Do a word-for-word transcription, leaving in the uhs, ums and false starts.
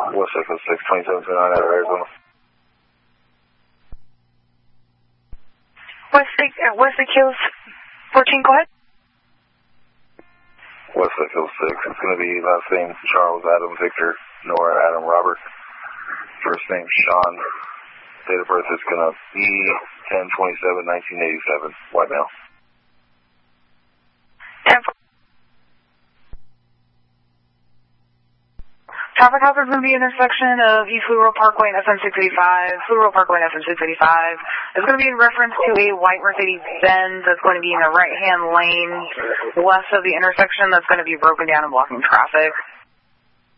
West Echo six, twenty-seven twenty-nine out of Arizona. West uh, West Echo fourteen, go ahead. West Echo six, it's going to be last name Charles Adam Victor Nora Adam Robert. First name Sean. Date of birth is going to be ten twenty-seven nineteen eighty-seven. White male. Traffic hazard will be intersection of East Blue Road Parkway and F M six eighty-five, Blue Road Parkway and F M six eighty-five. It's going to be in reference to a white Mercedes-Benz that's going to be in the right-hand lane west of the intersection that's going to be broken down and blocking traffic.